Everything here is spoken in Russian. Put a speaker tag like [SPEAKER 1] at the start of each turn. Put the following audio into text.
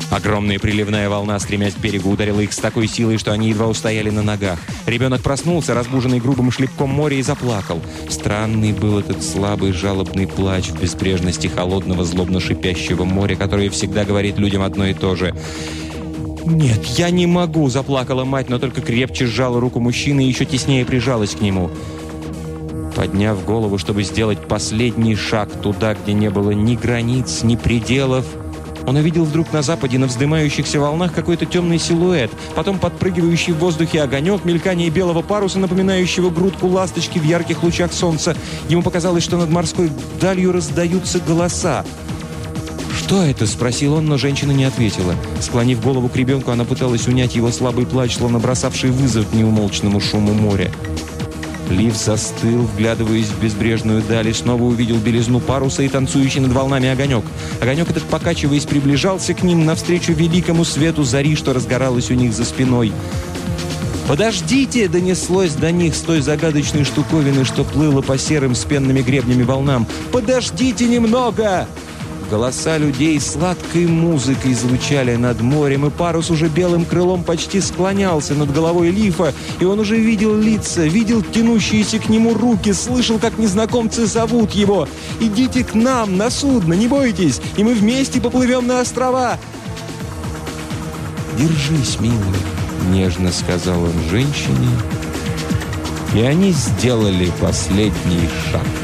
[SPEAKER 1] Огромная приливная волна, стремясь к берегу, ударила их с такой силой, что они едва устояли на ногах. Ребенок проснулся, разбуженный грубым шлепком моря, и заплакал. Странный был этот слабый жалобный плач в безбрежности холодного злобно шипящего моря, которое всегда говорит людям одно и то же. «Нет, я не могу!» – заплакала мать, но только крепче сжала руку мужчины и еще теснее прижалась к нему. Подняв голову, чтобы сделать последний шаг туда, где не было ни границ, ни пределов, он увидел вдруг на западе, на вздымающихся волнах, какой-то темный силуэт, потом подпрыгивающий в воздухе огонек, мелькание белого паруса, напоминающего грудку ласточки в ярких лучах солнца. Ему показалось, что над морской далью раздаются голоса. «Что это?» – спросил он, но женщина не ответила. Склонив голову к ребенку, она пыталась унять его слабый плач, словно бросавший вызов неумолчному шуму моря. Лив застыл, вглядываясь в безбрежную даль, и снова увидел белизну паруса и танцующий над волнами огонек. Огонек этот, покачиваясь, приближался к ним навстречу великому свету зари, что разгоралось у них за спиной. «Подождите!» — донеслось до них с той загадочной штуковины, что плыло по серым с пенными гребнями волнам. «Подождите немного!» Голоса людей сладкой музыкой звучали над морем, и парус уже белым крылом почти склонялся над головой Лифа, и он уже видел лица, видел тянущиеся к нему руки, слышал, как незнакомцы зовут его. «Идите к нам на судно, не бойтесь, и мы вместе поплывем на острова!» «Держись, милый», — нежно сказал он женщине, и они сделали последний шаг.